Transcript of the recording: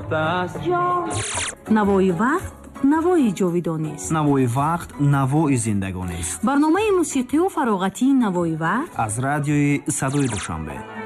است جان. نوای وقت نوای جاودانی است. نوای وقت نوای زندگانی است. برنامه موسیقی و فراغتی نوای وقت از رادیوی صدای دوشنبه.